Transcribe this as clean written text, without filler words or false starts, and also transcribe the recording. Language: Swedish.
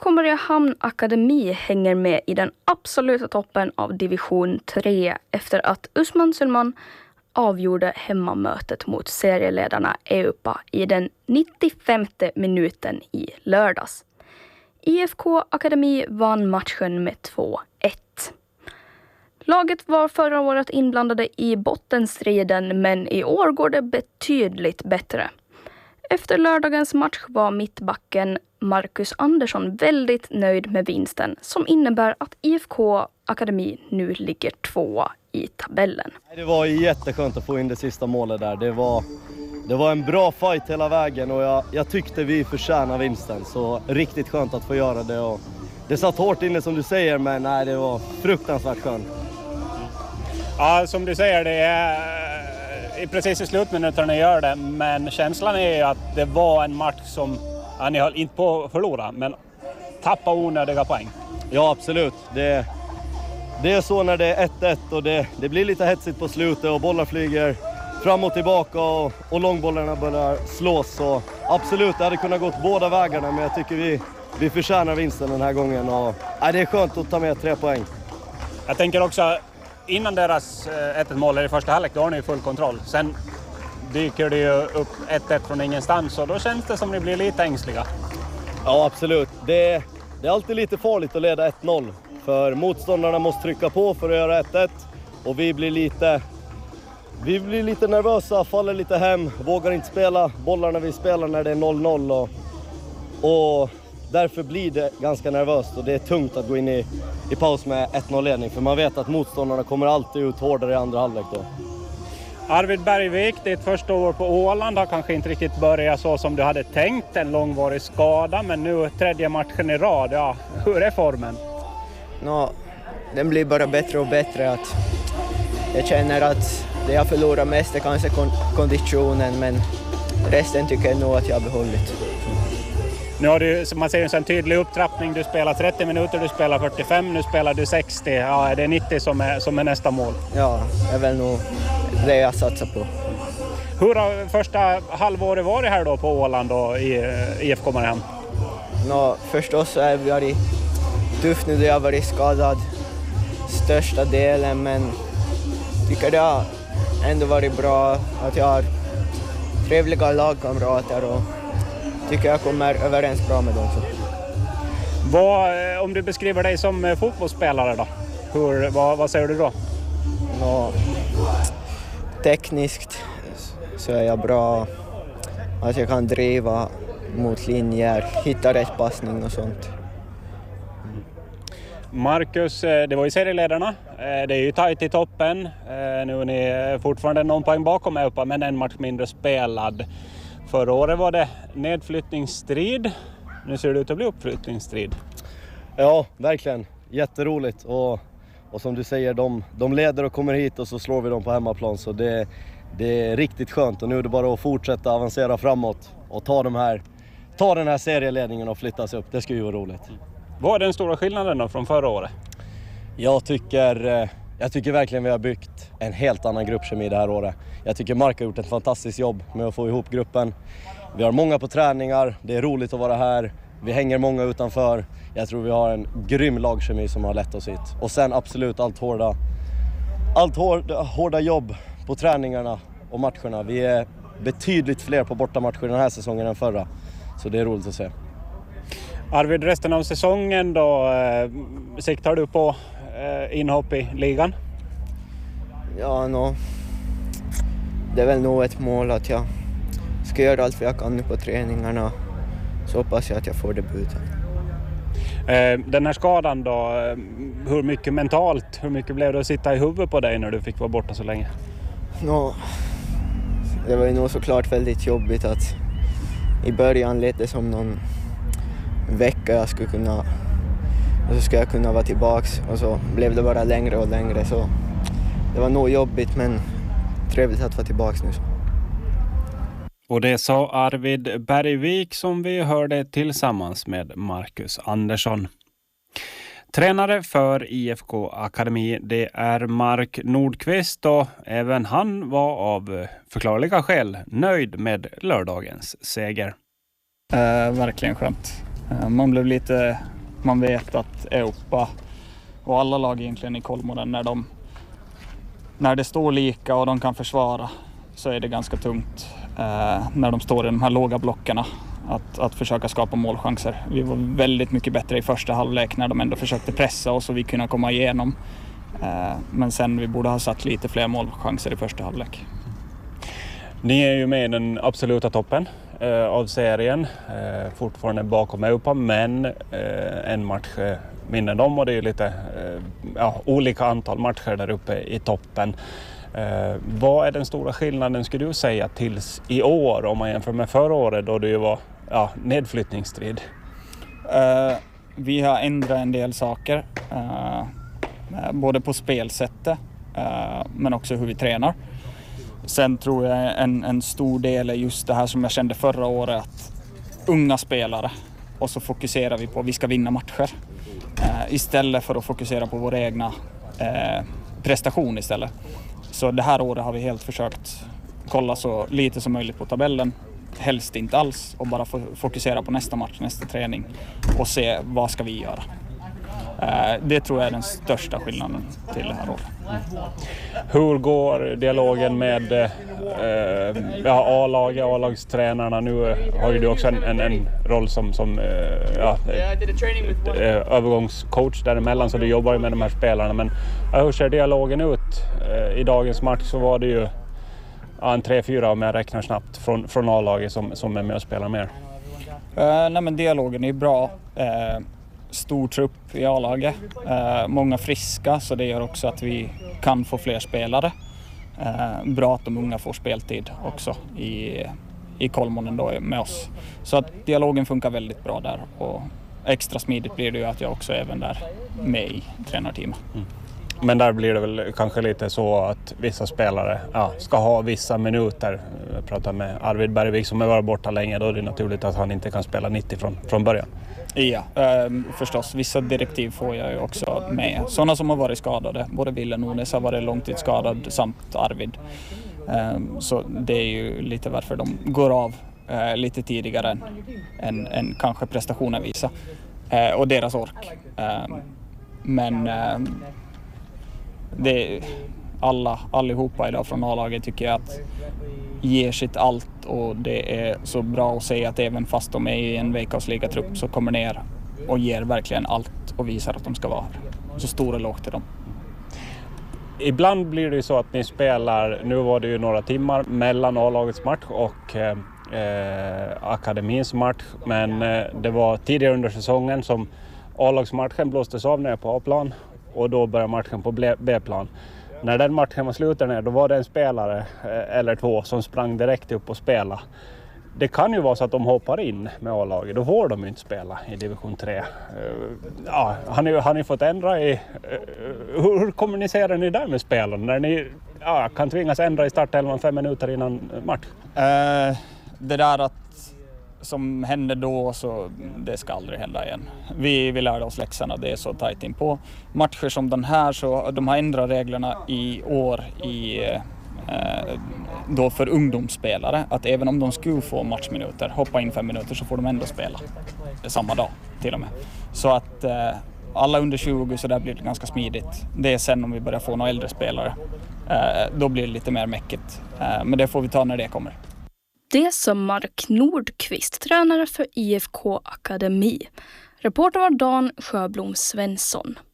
IFK Mariehamn Akademi hänger med i den absoluta toppen av division 3 efter att Usman Sulman avgjorde hemmamötet mot serieledarna EUPA i den 95:e minuten i lördags. IFK Akademi vann matchen med 2-1. Laget var förra året inblandade i bottenstriden, men i år går det betydligt bättre. Efter lördagens match var mittbacken Marcus Andersson väldigt nöjd med vinsten, som innebär att IFK Akademi nu ligger 2 i tabellen. Det var jätteskönt att få in det sista målet där. Det var en bra fight hela vägen och jag tyckte vi förtjänade vinsten. Så riktigt skönt att få göra det. Och det satt hårt inne som du säger, men nej, det var fruktansvärt skönt. Ja, som du säger, det är precis i slutminuterna ni gör det. Men känslan är ju att det var en match som ni höll inte på att förlora, men tappa onödiga poäng. Ja, absolut. Det är så när det är 1-1 och det blir lite hetsigt på slutet och bollar flyger fram och tillbaka och långbollarna börjar slås. Så absolut, det hade kunnat gått båda vägarna, men jag tycker vi förtjänar vinsten den här gången. Och, det är skönt att ta med 3 poäng. Jag tänker också, innan deras 1-1-mål i första halvlek, då har ni full kontroll. Sen dyker det ju upp 1-1 från ingenstans och då känns det som ni blir lite ängsliga. Ja, absolut. Det är alltid lite farligt att leda 1-0. För motståndarna måste trycka på för att göra 1-1. Och vi blir lite nervösa, faller lite hem, vågar inte spela bollarna vi spelar när det är 0-0. Och därför blir det ganska nervöst och det är tungt att gå in i paus med 1-0-ledning. För man vet att motståndarna kommer alltid ut hårdare i andra halvlek då. Arvid Bergvik, ditt första år på Åland har kanske inte riktigt börjat så som du hade tänkt. En långvarig skada, men nu 3:e matchen i rad. Ja, hur är formen? Den blir bara bättre och bättre. Att jag känner att det jag förlorar mest är kanske konditionen, men resten tycker jag nog att jag har behållit. Nu har du, som man ser, en tydlig upptrappning. Du spelar 30 minuter, du spelar 45, nu spelar du 60. Ja, det är 90 som är nästa mål. Ja, det är väl nog det jag satsar på. Hur har första halvåret varit här då på Åland och i IFK Mariehamn? Förstås så är vi varit tufft nu då jag har varit skadad största delen, men tycker det har ändå varit bra att jag har trevliga lagkamrater och tycker jag kommer överens bra med dem. Om du beskriver dig som fotbollsspelare då, vad säger du då? Tekniskt så är jag bra, att jag kan driva mot linjer, hitta rätt passning och sånt. Marcus, det var ju serieledarna. Det är ju tajt i toppen. Nu är ni fortfarande någon poäng bakom EUPA, men en match mindre spelad. Förra året var det nedflyttningsstrid. Nu ser det ut att bli uppflyttningsstrid. Ja, verkligen. Jätteroligt. Och som du säger, de leder och kommer hit och så slår vi dem på hemmaplan. Så det är riktigt skönt. Och nu är det bara att fortsätta avancera framåt och ta den här serieledningen och flyttas upp. Det ska ju vara roligt. Vad är den stora skillnaden då från förra året? Jag tycker verkligen vi har byggt en helt annan gruppkemi det här året. Jag tycker Mark har gjort ett fantastiskt jobb med att få ihop gruppen. Vi har många på träningar, det är roligt att vara här. Vi hänger många utanför. Jag tror vi har en grym lagkemi som har lett oss hit. Och sen absolut allt hårda jobb på träningarna och matcherna. Vi är betydligt fler på bortamatcher den här säsongen än förra. Så det är roligt att se. Arvid, resten av säsongen då, siktar du på inhopp i ligan? Ja, det är väl nog ett mål att jag ska göra allt för jag kan nu på träningarna. Så hoppas jag att jag får debuten. Den här skadan då, hur mycket blev det att sitta i huvudet på dig när du fick vara borta så länge? Det var ju nog såklart väldigt jobbigt att i början lät det som någon vecka jag skulle kunna vara tillbaks, och så blev det bara längre och längre, så det var nog jobbigt, men trevligt att vara tillbaks nu. Och det sa Arvid Bergvik som vi hörde tillsammans med Marcus Andersson. Tränare för IFK Akademi, det är Mark Nordqvist, och även han var av förklarliga skäl nöjd med lördagens seger. Verkligen skönt. Man blev lite Man vet att Europa och alla lag egentligen i Kolmården, när det står lika och de kan försvara, så är det ganska tungt när de står i de här låga blockerna att försöka skapa målchanser. Vi var väldigt mycket bättre i första halvlek när de ändå försökte pressa oss och vi kunde komma igenom. Men sen vi borde ha satt lite fler målchanser i första halvlek. Ni är ju med i den absoluta toppen av serien, fortfarande bakom Europa, men en match mindre än dem, och det är lite olika antal matcher där uppe i toppen. Vad är den stora skillnaden, skulle du säga, tills i år om man jämför med förra året då det ju var nedflyttningsstrid? Vi har ändrat en del saker, både på spelsättet men också hur vi tränar. Sen tror jag en stor del är just det här som jag kände förra året, att unga spelare, och så fokuserar vi på att vi ska vinna matcher istället för att fokusera på vår egna prestation istället. Så det här året har vi helt försökt kolla så lite som möjligt på tabellen, helst inte alls, och bara fokusera på nästa match, nästa träning och se vad ska vi göra. Det tror jag är den största skillnaden till det här året. Hur går dialogen med A-laget, A-lagstränarna? Nu har ju du också en roll som övergångscoach däremellan, så du jobbar ju med de här spelarna. Men hur ser dialogen ut? I dagens match så var det ju en 3-4 om jag räknar snabbt från A-laget som är med och spelar mer. Men dialogen är bra. Stor trupp i A-laget, många friska, så det gör också att vi kan få fler spelare. Bra att de unga får speltid också i Kolmården då med oss. Så att dialogen funkar väldigt bra där, och extra smidigt blir det ju att jag också är även där med i tränarteamet. Men där blir det väl kanske lite så att vissa spelare ska ha vissa minuter. Jag pratar med Arvid Bergvik som har varit borta länge, då är det naturligt att han inte kan spela 90 från början. Ja, förstås. Vissa direktiv får jag ju också med. Sådana som har varit skadade. Både Ville Nunes har varit långtidsskadad samt Arvid. Så det är ju lite varför de går av lite tidigare än kanske prestationen visar. Och deras ork. Men allihopa idag från A-laget tycker jag att ger sitt allt, och det är så bra att säga att även fast de är i en veckosligatrupp så kommer ner och ger verkligen allt och visar att de ska vara här. Så stor eloge till dem. Ibland blir det ju så att ni spelar, nu var det ju några timmar mellan A-lagets match och akademins match, men det var tidigare under säsongen som A-lagsmatchen blåstes av ner på A-plan och då börjar matchen på B-plan. När den matchen var slut ner, då var det en spelare eller två som sprang direkt upp och spela. Det kan ju vara så att de hoppar in med A-laget, då får de ju inte spela i division 3. Har ni fått ändra hur kommunicerar ni där med spelarna när ni kan tvingas ändra i startelvan 5 minuter innan match? Det där som hände då, så det ska aldrig hända igen. Vi lärde oss läxorna, det är så tajt in på. Matcher som den här, så de har ändrat reglerna i år då för ungdomsspelare, att även om de skulle få matchminuter, hoppa in 5 minuter, så får de ändå spela samma dag till och med. Så att alla under 20, så där blir det ganska smidigt. Det är sen om vi börjar få några äldre spelare, då blir det lite mer mäckigt. Men det får vi ta när det kommer. Det som Mark Nordqvist, tränare för IFK Akademi. Reporter var Dan Sjöblom Svensson.